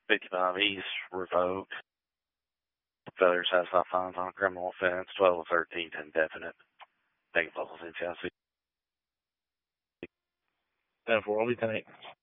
55 East revoked. Failure to satisfy fines on a criminal offense, 12 of 13 indefinite. Thank you, levels in Chelsea. 10-4, will be 10-8.